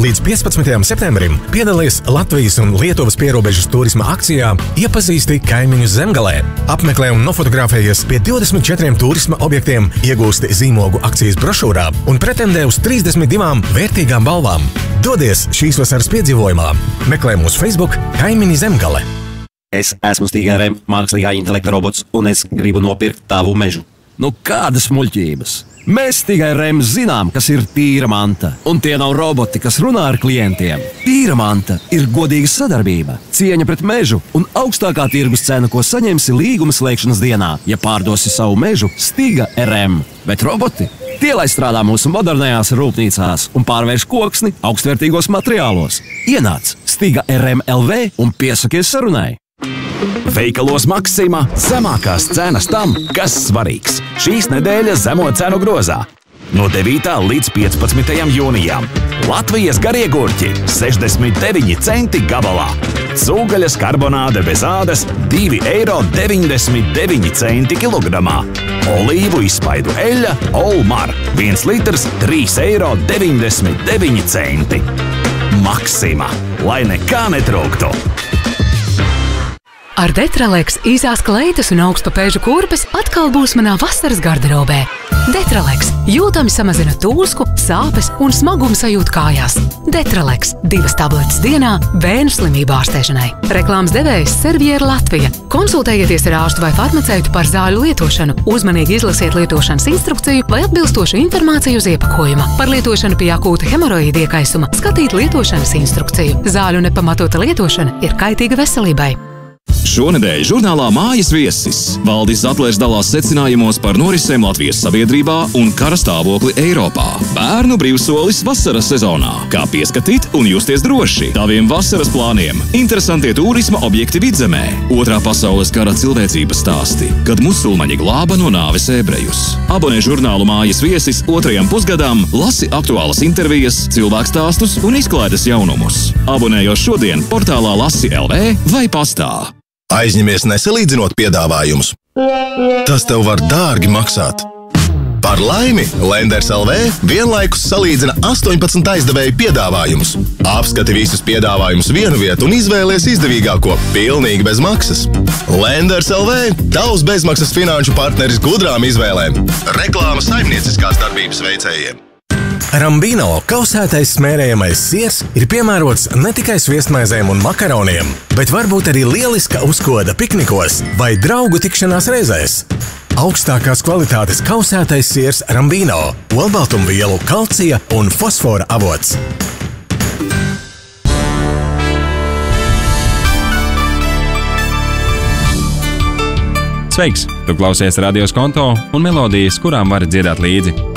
Līdz 15. septembrim piedalies Latvijas un Lietuvas pierobežas turisma akcijā Iepazīsti kaimiņus Zemgalē. Apmeklē un nofotografējies pie 24 turisma objektiem, iegūsti zīmogu akcijas brošūrā un pretendē uz 32 vērtīgām balvām. Dodies šīs vasaras piedzīvojumā. Meklē mūsu Facebook Kaimiņi Zemgale. Es esmu Stiga RM mākslīgā intelekta robots, un es gribu nopirkt tavu mežu. Nu, kādas muļķības? Mēs tikai REM zinām, kas ir tīra manta. Un tie nav roboti, kas runā ar klientiem. Tīra manta ir godīga sadarbība, cieņa pret mežu un augstākā tirgus cena, ko saņemsi līguma slēgšanas dienā, ja pārdosi savu mežu Stiga RM. Bet roboti? Tie, lai strādā mūsu modernajās rūpnīcās un pārvērš koksni augstvērtīgos materiālos. Ienāc Stiga RM LV un piesakies sarunai. Veikalos Maksima zemākās cenas tam, kas svarīgs. Šīs nedēļas zemo cenu grozā. No 9. līdz 15. jūnijām. Latvijas garie gurķi 69 centi gabalā. Cūgaļas karbonāde bez ādas 2,99 eiro kilogramā. Olīvu izspaidu eļļa Olmar 1 litrs 3,99 eiro. Maksima, lai nekā netrūktu. Ar Detraleks īsās kleitas un augstpapēžu kurpes atkal būs manā vasaras garderobē. Detraleks jūtami samazina tūsku, sāpes un smagumu sajūtu kājās. Detraleks 2 tabletes dienā bērnu slimību ārstēšanai. Reklāmas devējs Serviera Latvija. Konsultējieties ar ārstu vai farmaceitu par zāļu lietošanu. Uzmanīgi izlasiet lietošanas instrukciju vai atbilstošu informāciju uz iepakojuma. Par lietošanu pie akūta hemoroīda iekaisuma skatīt lietošanas instrukciju. Zāļu nepamatota lietošana ir kaitīga veselībai. Šonedēļ žurnālā Mājas viesis Valdis Zatlers dalās secinājumos par norisēm Latvijas sabiedrībā un kara stāvokli Eiropā. Bērnu brīvsolis vasaras sezonā. Kā pieskatīt un justies droši taviem vasaras plāniem. Interesantie turisma objekti Vidzemē. Otrā pasaules kara cilvēcības stāsti, kad musulmaņi glāba no nāves ebrejus. Abonē žurnālu Mājas viesis 2. pusgadam, lasi aktuālas intervijas, cilvēkstāstus un izklaides jaunumus. Abonējos šodien portālā Lasi LV vai pastā. Aizņemies nesalīdzinot piedāvājumus. Tas tev var dārgi maksāt. Par laimi, Lenders LV vienlaikus salīdzina 18 aizdevēju piedāvājumus. Apskati visus piedāvājumus vienu vietu un izvēlies izdevīgāko, pilnīgi bez maksas. Lenders LV – tavs bezmaksas finanšu partneris gudrām izvēlēm. Reklāma saimnieciskās darbības veicējiem. Rambino kausētais smērējamais siers ir piemērots ne tikai sviestmaizēm un makaroniem, bet varbūt arī lieliska uzkoda piknikos vai draugu tikšanās reizēs. Augstākās kvalitātes kausētais siers Rambino, olbaltumvielu, kalcija un fosfora avots. Sveiks! Tu klausies Radio Skonto un melodijas, kurām vari dziedāt līdzi.